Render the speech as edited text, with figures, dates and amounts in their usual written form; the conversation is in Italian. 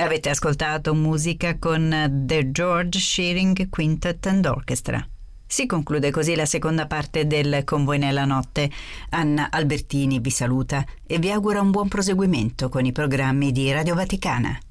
Avete ascoltato musica con The George Shearing Quintet and Orchestra. Si conclude così la seconda parte del Con voi nella notte. Anna Albertini vi saluta e vi augura un buon proseguimento con i programmi di Radio Vaticana.